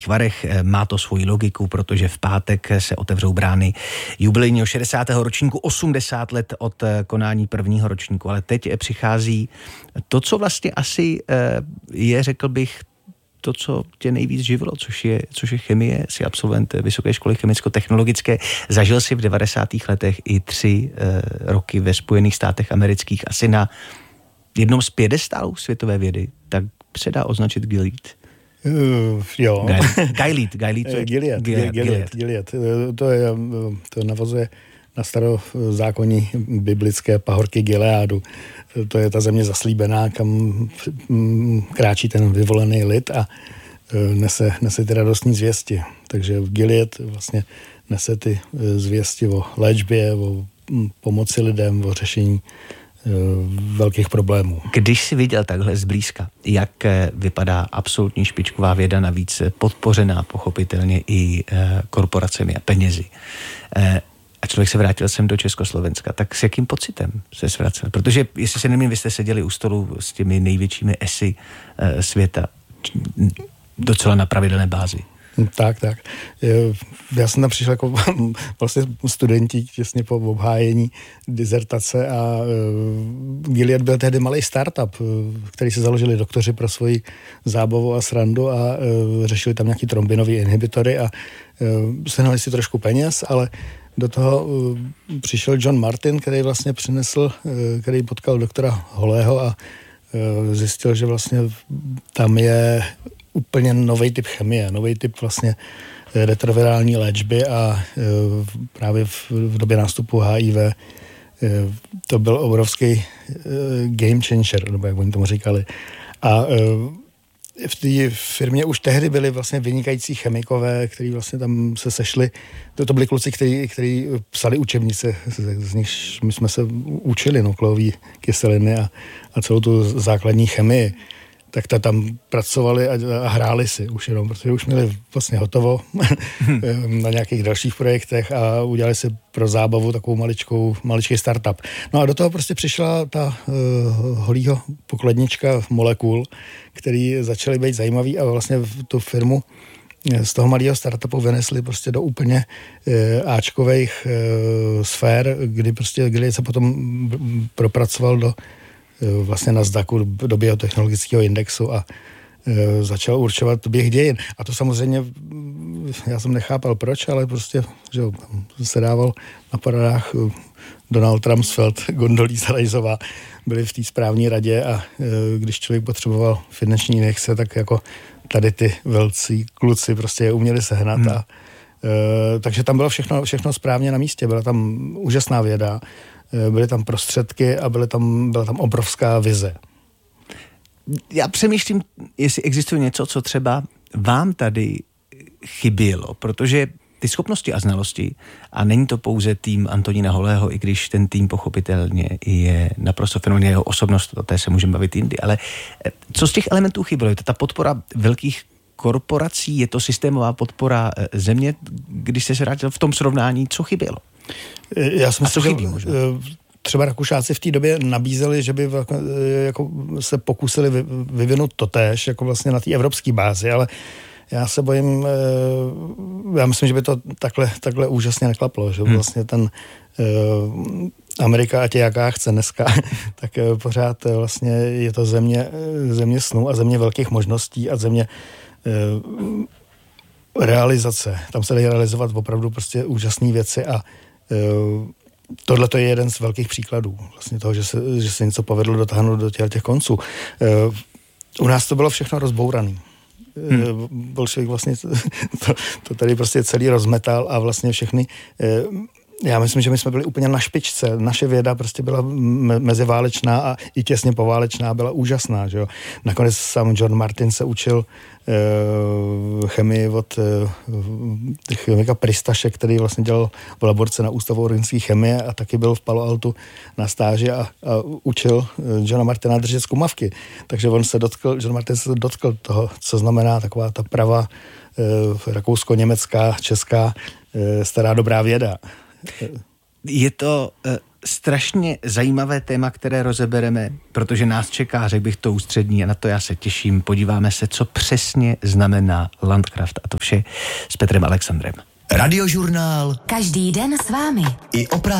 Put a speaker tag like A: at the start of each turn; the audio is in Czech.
A: Varech. Má to svoji logiku, protože v pátek se otevřou brány jubilejního 60. ročníku, 80 let od konání prvního ročníku, ale teď přichází to, co vlastně asi je, řekl bych, to, co tě nejvíc živilo, což je chemie, jsi absolvent Vysoké školy chemicko-technologické. Zažil si v 90. letech i 3 roky ve Spojených státech amerických, asi na jednom z pědestálů světové vědy, tak se dá označit Gilead.
B: Jo.
A: Gilead.
B: To navazuje na starozákonní biblické pahorky Gileádu. To je ta země zaslíbená, kam kráčí ten vyvolený lid a nese ty radostní zvěsti. Takže Gilead vlastně nese ty zvěsti o léčbě, o pomoci lidem, o řešení velkých problémů.
A: Když jsi viděl takhle zblízka, jak vypadá absolutní špičková věda, navíc podpořená pochopitelně i korporacemi a penězi, a člověk se vrátil sem do Československa, tak s jakým pocitem se vracel? Protože, jestli se nemýlím, vy jste seděli u stolu s těmi největřími esy světa docela na pravidelné bázi.
B: Tak. Já jsem tam přišel jako vlastně studentík těsně po obhájení dizertace a Gilead byl tehdy malý startup, který se založili doktoři pro svoji zábavu a srandu a řešili tam nějaký trombinové inhibitory a sehnali si trošku peněz, ale do toho přišel John Martin, který vlastně který potkal doktora Holého a zjistil, že vlastně tam je úplně nový typ chemie, nový typ vlastně retrovirální léčby a právě v době nástupu HIV to byl obrovský game changer, nebo jak oni tomu říkali. A v té firmě už tehdy byli vlastně vynikající chemikové, kteří vlastně tam se sešli. To byli kluci, kteří psali učebnice, z nich my jsme se učili nukleové kyseliny a celou tu základní chemii. Tak tam pracovali a hráli si už jenom, protože už měli vlastně hotovo na nějakých dalších projektech a udělali si pro zábavu takovou maličký startup. No a do toho prostě přišla ta Holího pokladnička molekul, který začaly být zajímavý a vlastně tu firmu z toho malého startupu vynesli prostě do úplně áčkových sfér, kdy se potom propracoval do vlastně Nasdaqu, do biotechnologického indexu a začal určovat běh dějin. A to samozřejmě, já jsem nechápal proč, ale prostě, že se dával na paradách Donald Rumsfeld, Gondolíza Rajzová, byli v té správní radě a když člověk potřeboval finanční injekce, tak jako tady ty velcí kluci prostě je uměli sehnat a takže tam bylo všechno správně na místě, byla tam úžasná věda, byly tam prostředky a byla tam obrovská vize.
A: Já přemýšlím, jestli existuje něco, co třeba vám tady chybělo, protože ty schopnosti a znalosti, a není to pouze tým Antonína Holého, i když ten tým pochopitelně je naprosto fenomenální, jeho osobnost, o té se můžeme bavit jindy, ale co z těch elementů chybělo? Je to ta podpora velkých korporací, je to systémová podpora země, když jste se vrátil v tom srovnání, co chybělo?
B: Já si myslím, že třeba Rakušáci v té době nabízeli, že by jako se pokusili vyvinout totéž, jako vlastně na té evropské bázi, ale já se bojím, já myslím, že by to takhle úžasně neklaplo, že vlastně ten Amerika, ať je jaká chce dneska, tak pořád vlastně je to země snů a země velkých možností a země realizace. Tam se dají realizovat opravdu prostě úžasné věci a tohle to je jeden z velkých příkladů vlastně toho, že se něco povedlo dotáhnout do těch konců. U nás to bylo všechno rozbourané. Bolševik vlastně to tady prostě celý rozmetal a vlastně všechny já myslím, že my jsme byli úplně na špičce. Naše věda prostě byla meziválečná a i těsně poválečná byla úžasná. Že jo? Nakonec sám John Martin se učil chemii od chemika Pristaše, který vlastně dělal v laborce na Ústavu organické chemie a taky byl v Palo Altu na stáži a učil Johna Martina držet zkumavky. Takže John Martin se dotkl toho, co znamená taková ta pravá rakousko-německá, česká stará dobrá věda.
A: Je to strašně zajímavé téma, které rozebereme, protože nás čeká, řekl bych, to ústřední a na to já se těším. Podíváme se, co přesně znamená Landkraft a to vše s Petrem Alexandrem.
C: Radiožurnál.
D: Každý den s vámi.
C: I o práci.